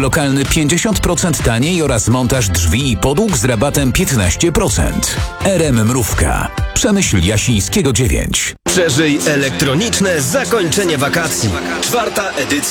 lokalny 50% taniej oraz montaż drzwi i podłóg z rabatem 15%. RM Mrówka. Przemyśl Jasińskiego 9. Przeżyj elektroniczne zakończenie wakacji. 4. edycja